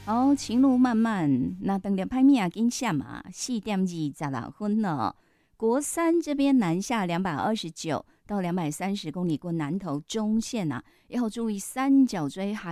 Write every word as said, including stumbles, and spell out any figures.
好，情路漫漫，那等着拍面啊，跟下嘛，四点二十六分了。国三这边南下两百二十九到两百三十公里过南投中线啊，要注意三角锥还